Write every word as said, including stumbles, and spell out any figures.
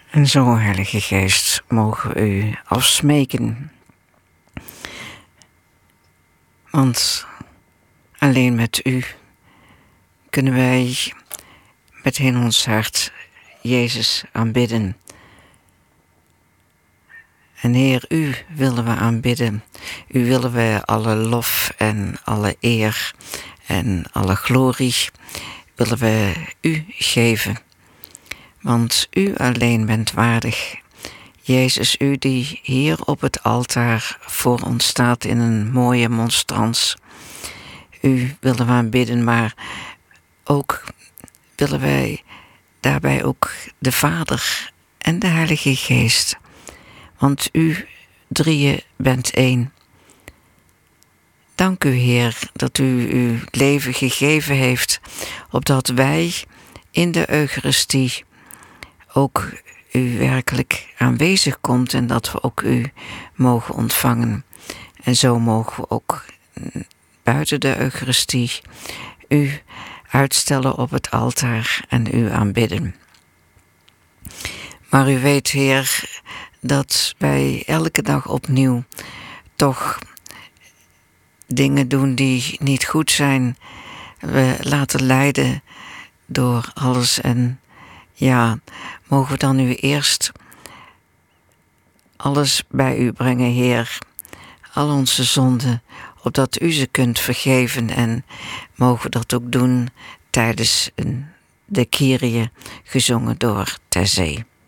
En zo, Heilige Geest, mogen we u afsmeken. Want alleen met u kunnen wij met heel ons hart Jezus aanbidden. En Heer, u willen we aanbidden. U willen we alle lof en alle eer en alle glorie willen we u geven. Want u alleen bent waardig. Jezus, u die hier op het altaar voor ons staat in een mooie monstrans. U willen we aanbidden, maar ook willen wij daarbij ook de Vader en de Heilige Geest. Want u drieën bent één. Dank u, Heer, dat u uw leven gegeven heeft, opdat wij in de Eucharistie ook u werkelijk aanwezig komt en dat we ook u mogen ontvangen. En zo mogen we ook buiten de Eucharistie u uitstellen op het altaar en u aanbidden. Maar u weet, Heer, dat wij elke dag opnieuw toch dingen doen die niet goed zijn. We laten leiden door alles en ja, mogen we dan nu eerst alles bij u brengen, Heer. Al onze zonden, opdat u ze kunt vergeven. En mogen we dat ook doen tijdens de Kyrie, gezongen door Taizé.